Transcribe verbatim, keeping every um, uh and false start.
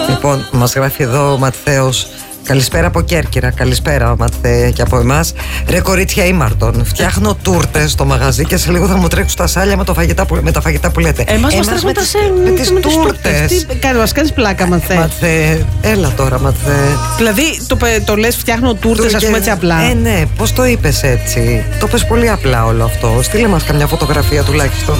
Λοιπόν, μας γράφει εδώ ο Ματθαίος. Καλησπέρα από Κέρκυρα. Καλησπέρα, Ματθέ, και από εμάς. Ρε κορίτσια, ήμαρτον. Φτιάχνω τούρτες στο μαγαζί και σε λίγο θα μου τρέξουν τα σάλια με, το φαγητά που, με τα φαγητά που λέτε. Εμάς μας τρέχουν τα σάλια με τις τούρτες. Τι κάνει, μας κάνεις πλάκα, Ματθέ. Ματθέ, έλα τώρα, Ματθέ. Δηλαδή, το, το λες φτιάχνω τούρτες, ας πούμε, έτσι απλά. Ε, ναι, πώς το είπες έτσι. Το πες πολύ απλά όλο αυτό. Στείλε μας καμιά φωτογραφία τουλάχιστον.